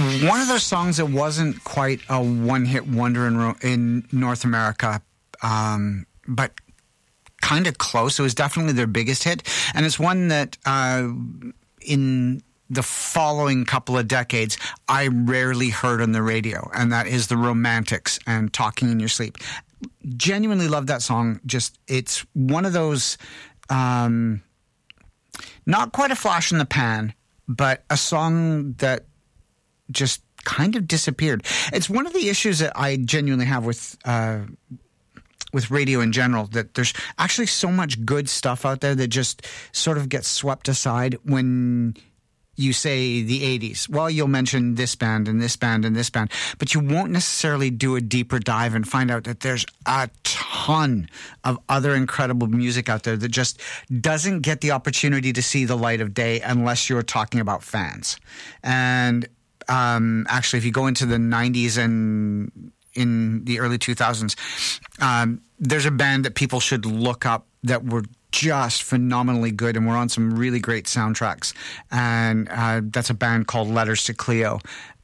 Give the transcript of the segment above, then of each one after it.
One of those songs that wasn't quite a one-hit wonder in North America, but kind of close. It was definitely their biggest hit. And it's one that in the following couple of decades, I rarely heard on the radio. And that is the Romantics and Talking in Your Sleep. Genuinely love that song. It's one of those, not quite a flash in the pan, but a song that just kind of disappeared. It's one of the issues that I genuinely have with radio in general, that there's actually so much good stuff out there that just sort of gets swept aside when you say the 80s. Well, you'll mention this band and this band and this band, but you won't necessarily do a deeper dive and find out that there's a ton of other incredible music out there that just doesn't get the opportunity to see the light of day unless you're talking about fans. And actually, if you go into the 90s and in the early 2000s, there's a band that people should look up that were just phenomenally good and were on some really great soundtracks. And that's a band called Letters to Cleo.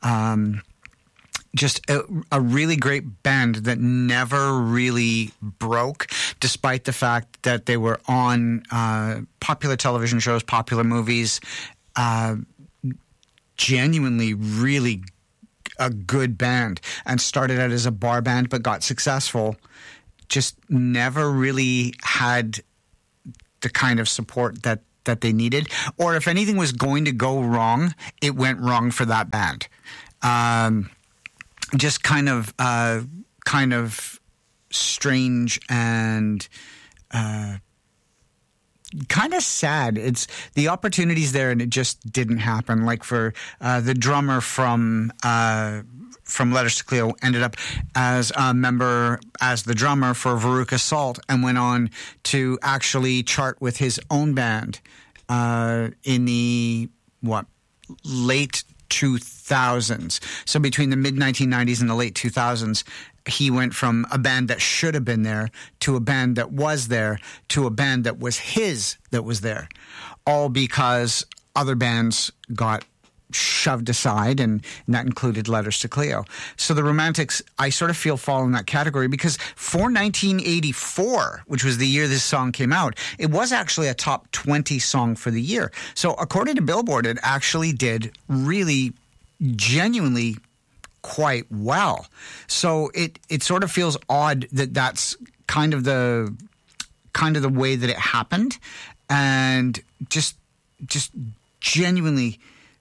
Just a really great band that never really broke, despite the fact that they were on popular television shows, popular movies, genuinely really a good band, and started out as a bar band but got successful. Just never really had the kind of support that they needed, or if anything was going to go wrong, it went wrong for that band. Just kind of strange and kind of sad. It's the opportunities there, and it just didn't happen. Like for the drummer from Letters to Cleo ended up as a member, as the drummer for Veruca Salt, and went on to actually chart with his own band in the late 2000s. So between the mid 1990s and the late 2000s, he went from a band that should have been there to a band that was there to a band that was his that was there, all because other bands got shoved aside, and that included Letters to Cleo. So the Romantics, I sort of feel, fall in that category because for 1984, which was the year this song came out, it was actually a top 20 song for the year. So according to Billboard, it actually did really genuinely quite well. So it sort of feels odd that that's kind of the way that it happened, and just genuinely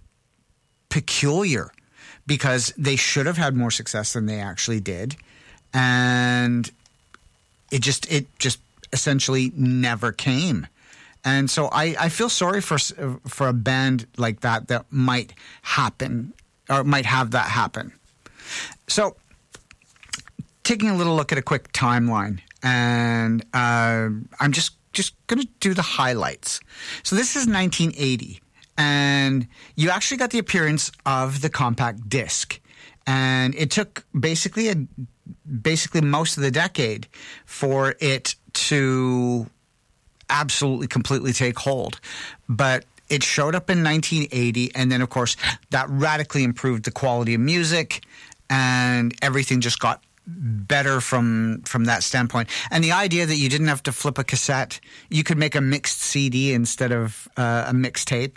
peculiar, because they should have had more success than they actually did, and it just essentially never came. And so I feel sorry for a band like that might happen, or might have that happen. So taking a little look at a quick timeline, and I'm just going to do the highlights. So this is 1980. And you actually got the appearance of the compact disc. And it took basically most of the decade for it to absolutely, completely take hold. But it showed up in 1980, and then, of course, that radically improved the quality of music, and everything just got better from that standpoint. And the idea that you didn't have to flip a cassette, you could make a mixed CD instead of a mixtape.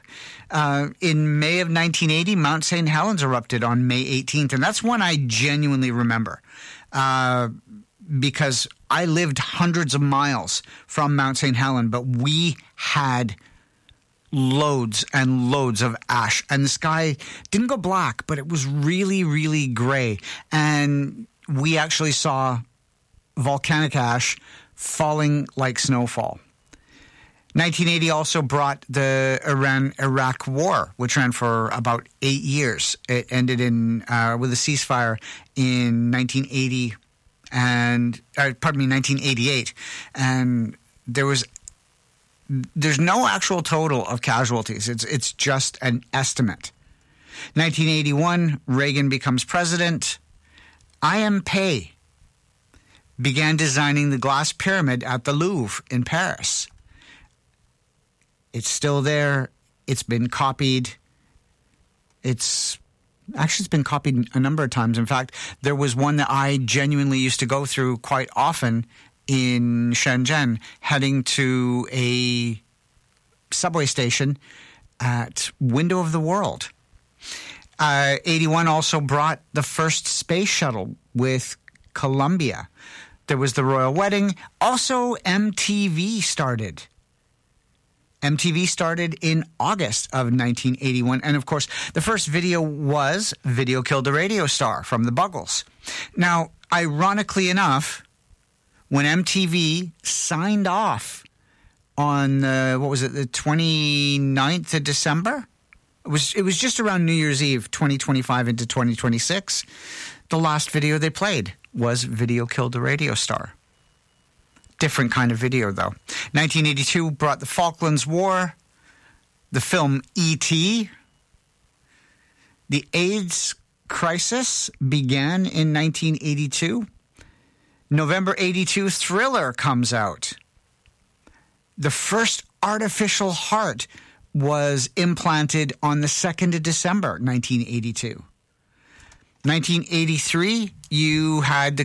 In May of 1980, Mount St. Helens erupted on May 18th, and that's one I genuinely remember because I lived hundreds of miles from Mount St. Helens, but we had loads and loads of ash, and the sky didn't go black, but it was really, really gray. And we actually saw volcanic ash falling like snowfall. 1980 also brought the Iran-Iraq War, which ran for about 8 years. It ended with a ceasefire in 1980 and 1988, and there's no actual total of casualties. It's just an estimate. 1981, Reagan becomes president. I.M. Pei began designing the glass pyramid at the Louvre in Paris. It's still there. It's been copied. It's Actually, it's been copied a number of times. In fact, there was one that I genuinely used to go through quite often in Shenzhen, heading to a subway station at Window of the World. 81 also brought the first space shuttle with Columbia. There was the royal wedding. Also, MTV started. MTV started in August of 1981. And, of course, the first video was Video Killed the Radio Star from the Buggles. Now, ironically enough, when MTV signed off on, the 29th of December? It was just around New Year's Eve, 2025 into 2026. The last video they played was Video Killed the Radio Star. Different kind of video, though. 1982 brought the Falklands War, the film E.T. The AIDS crisis began in 1982. November 82, Thriller comes out. The first artificial heart was implanted on the 2nd of December, 1982. 1983, you had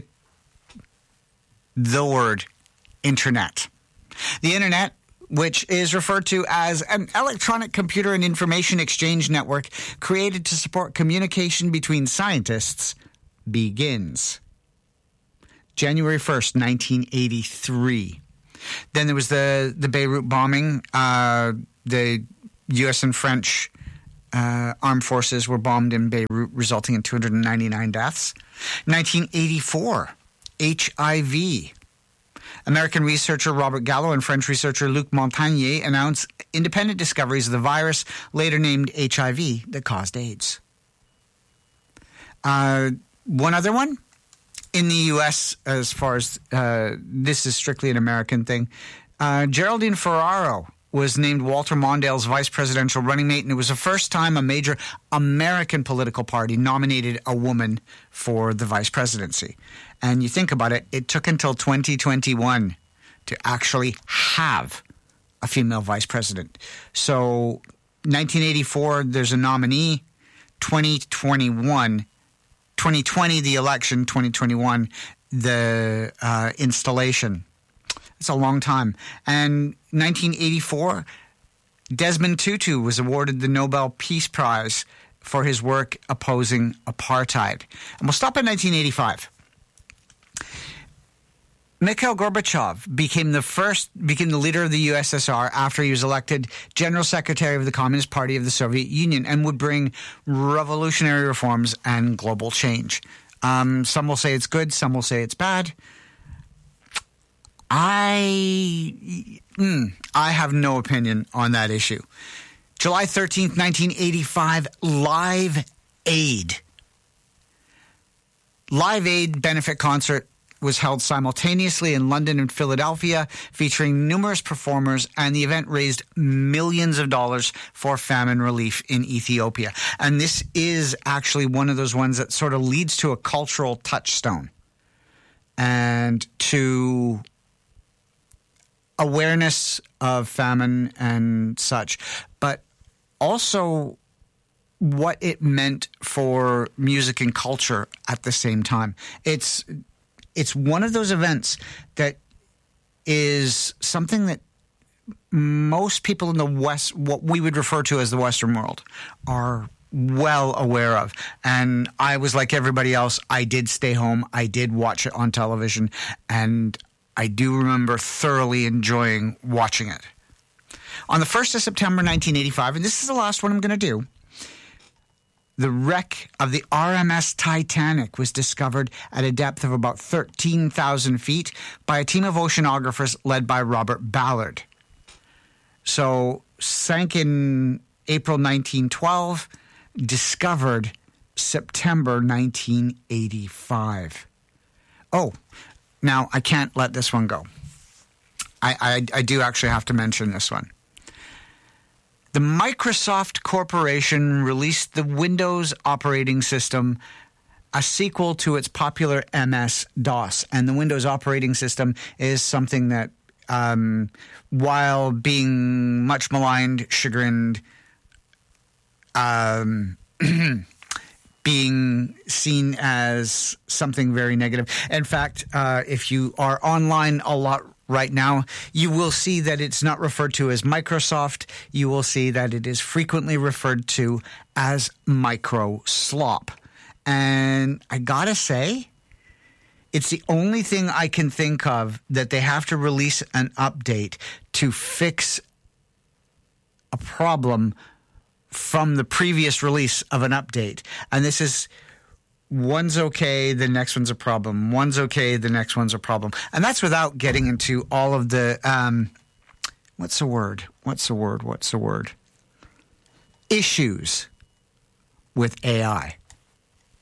the word Internet. The Internet, which is referred to as an electronic computer and information exchange network created to support communication between scientists, begins. January 1st, 1983. Then there was the Beirut bombing. The U.S. and French armed forces were bombed in Beirut, resulting in 299 deaths. 1984, HIV. American researcher Robert Gallo and French researcher Luc Montagnier announced independent discoveries of the virus, later named HIV, that caused AIDS. One other one. In the U.S., as far as this is strictly an American thing, Geraldine Ferraro was named Walter Mondale's vice presidential running mate, and it was the first time a major American political party nominated a woman for the vice presidency. And you think about it, it took until 2021 to actually have a female vice president. So 1984, there's a nominee. 2020, the election. 2021, the installation. It's a long time. And 1984, Desmond Tutu was awarded the Nobel Peace Prize for his work opposing apartheid. And we'll stop at 1985. Mikhail Gorbachev became the leader of the USSR after he was elected General Secretary of the Communist Party of the Soviet Union and would bring revolutionary reforms and global change. Some will say it's good, some will say it's bad. I have no opinion on that issue. July 13th, 1985, Live Aid. Live Aid benefit concert was held simultaneously in London and Philadelphia, featuring numerous performers, and the event raised millions of dollars for famine relief in Ethiopia. And this is actually one of those ones that sort of leads to a cultural touchstone and to awareness of famine and such, but also what it meant for music and culture at the same time. It's one of those events that is something that most people in the West, what we would refer to as the Western world, are well aware of. And I was like everybody else. I did stay home. I did watch it on television. And I do remember thoroughly enjoying watching it. On the 1st of September 1985, and this is the last one I'm going to do, the wreck of the RMS Titanic was discovered at a depth of about 13,000 feet by a team of oceanographers led by Robert Ballard. So, sank in April 1912, discovered September 1985. Oh, now I can't let this one go. I do actually have to mention this one. The Microsoft Corporation released the Windows operating system, a sequel to its popular MS-DOS. And the Windows operating system is something that, while being much maligned, chagrined, being seen as something very negative. In fact, if you are online a lot right now, you will see that it's not referred to as Microsoft. You will see that it is frequently referred to as MicroSlop. And I gotta say, it's the only thing I can think of that they have to release an update to fix a problem from the previous release of an update. And this is, one's okay, the next one's a problem. One's okay, the next one's a problem. And that's without getting into all of the, issues with AI.